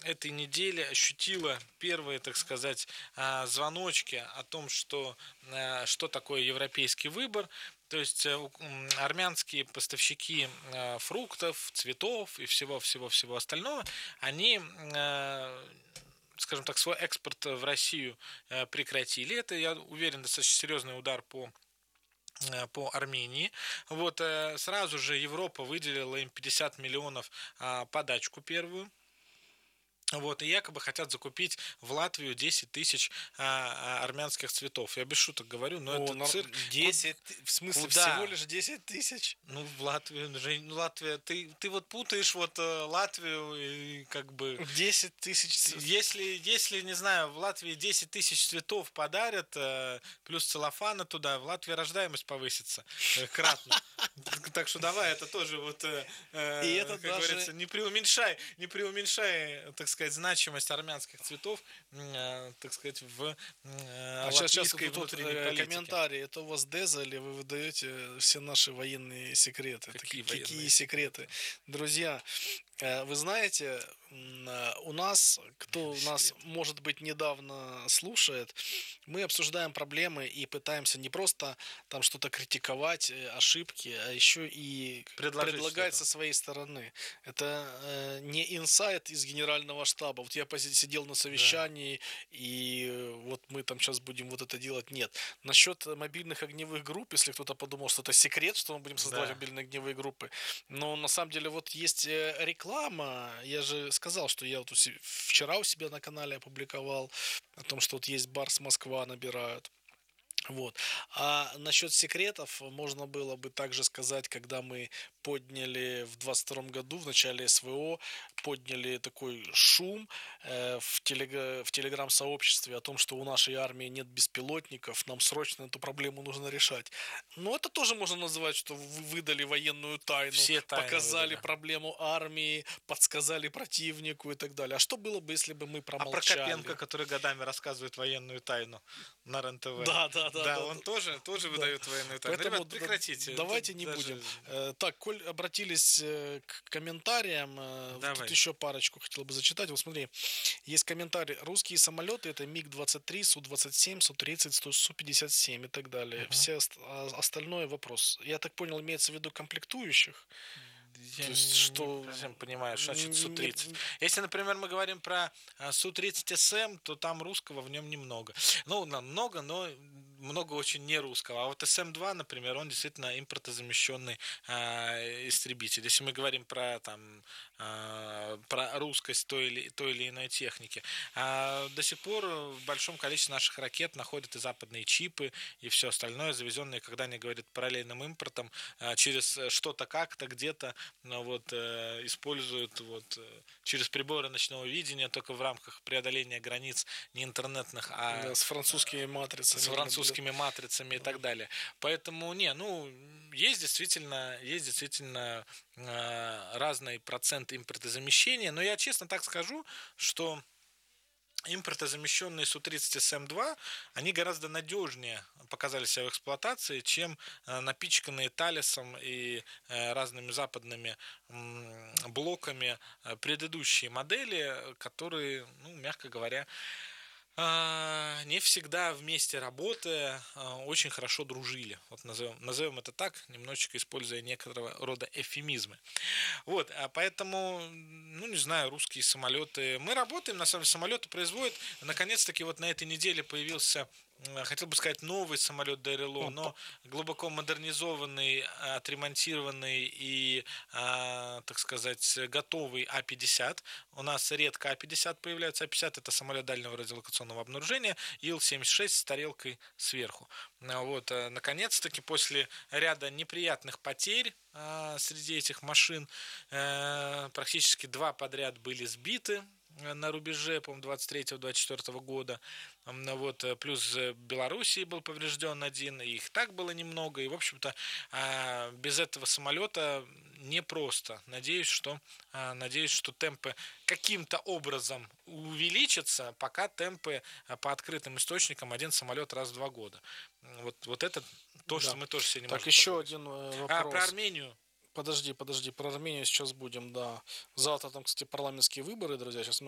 этой неделе ощутила первые, так сказать, звоночки о том, что такое европейский выбор. То есть армянские поставщики фруктов, цветов и всего-всего-всего остального, они, скажем так, свой экспорт в Россию прекратили. Это, я уверен, достаточно серьезный удар по Армении. Вот сразу же Европа выделила им 50 миллионов подачку первую. Вот, и якобы хотят закупить в Латвию 10 тысяч армянских цветов. Я без шуток говорю, но это цирк. 10, в смысле, куда? всего лишь 10 тысяч? Ну, в Латвию, Латвия, ты вот путаешь вот Латвию и как бы... 10 тысяч. Если, не знаю, в Латвии 10 тысяч цветов подарят, плюс целлофана туда, в Латвии рождаемость повысится кратно. Так что давай, это тоже вот, И это как даже... говорится, не преуменьшай, так сказать, значимость армянских цветов, так сказать, в латвийской внутренней политике. Комментарий, это у вас Деза или вы выдаете все наши военные секреты? Какие секреты? Друзья, вы знаете, у нас, кто нас, может быть, недавно слушает, мы обсуждаем проблемы и пытаемся не просто там что-то критиковать, ошибки, а еще и предлагать со своей стороны. Это не инсайт из генерального штаба. Вот я сидел на совещании, и вот мы там сейчас будем вот это делать. Нет. Насчет мобильных огневых групп, если кто-то подумал, что это секрет, что мы будем создавать мобильные огневые группы, но на самом деле вот есть реклама. Я же сказал, что я вот вчера у себя на канале опубликовал о том, что вот есть Барс Москва, набирают. Вот. А насчет секретов можно было бы также сказать, когда мы подняли в 22 году, в начале СВО, подняли такой шум в телеграм-сообществе о том, что у нашей армии нет беспилотников, нам срочно эту проблему нужно решать. Но это тоже можно называть, что вы выдали военную тайну, показали проблему армии, подсказали противнику и так далее. А что было бы, если бы мы промолчали? А Прокопенко, который годами рассказывает военную тайну на РЕН-ТВ. Да, он тоже выдает военную тайну. Поэтому ребят, прекратите. Давайте не будем. Так, коль обратились к комментариям, тут еще парочку хотел бы зачитать. Вот смотри, есть комментарий. Русские самолеты — это МиГ-23, Су-27, Су-30, Су-57 и так далее. Все остальное вопрос. Я так понял, имеется в виду комплектующих? Я не совсем понимаю, что значит Су-30. Если, например, мы говорим про Су-30СМ, то там русского в нем немного. Ну, много, но много очень не русского. А вот СМ-2, например, он действительно импортозамещенный истребитель. Если мы говорим про русскость той или иной техники. До сих пор в большом количестве наших ракет находят и западные чипы, и все остальное, завезенное, когда они говорят параллельным импортом, через что-то как-то где-то используют через приборы ночного видения только в рамках преодоления границ не интернетных, а с французскими матрицами. С французскими матрицами и так далее. Поэтому, есть действительно разный процент импортозамещения, но я честно так скажу, что импортозамещенные Су-30СМ-2, они гораздо надежнее показали себя в эксплуатации, чем напичканные Талесом и разными западными блоками предыдущие модели, которые, мягко говоря, не всегда вместе работая очень хорошо дружили. Вот назовем это так, немножечко используя некоторого рода эвфемизмы. Вот, поэтому, не знаю, русские самолеты. Мы работаем, на самом деле, самолеты производят. Наконец-таки вот на этой неделе появился, хотел бы сказать, новый самолет ДРЛО, но глубоко модернизованный, отремонтированный и, так сказать, готовый А-50. У нас редко А-50 появляется. А-50 это самолет дальнего радиолокационного обнаружения, Ил-76 с тарелкой сверху. Вот, наконец-таки, после ряда неприятных потерь среди этих машин, практически 2 подряд были сбиты на рубеже, по-моему, 23-24 года. Вот, плюс в Белоруссии был поврежден один, и их так было немного. И, в общем-то, без этого самолета непросто. Надеюсь, что темпы каким-то образом увеличатся, пока темпы по открытым источникам один самолет раз в 2 года. Вот это то, что мы тоже себе не можем позволить. Так, еще один вопрос. Про Армению. Подожди, про Армению сейчас будем, да. Завтра там, кстати, парламентские выборы, друзья, сейчас